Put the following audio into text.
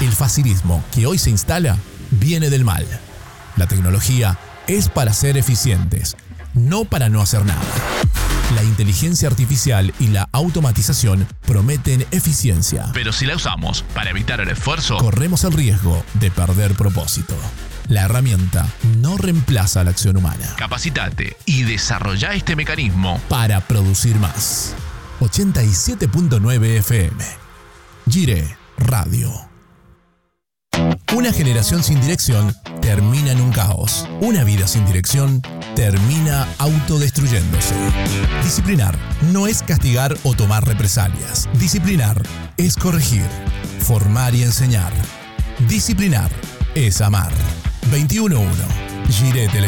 El facilismo que hoy se instala viene del mal. La tecnología es para ser eficientes, no para no hacer nada. La inteligencia artificial y la automatización prometen eficiencia. Pero si la usamos para evitar el esfuerzo, corremos el riesgo de perder propósito. La herramienta no reemplaza la acción humana. Capacitate y desarrolla este mecanismo para producir más. 87.9 FM. Gire Radio. Una generación sin dirección termina en un caos. Una vida sin dirección termina autodestruyéndose. Disciplinar no es castigar o tomar represalias. Disciplinar es corregir, formar y enseñar. Disciplinar es amar. 21.1. Gire Televisión.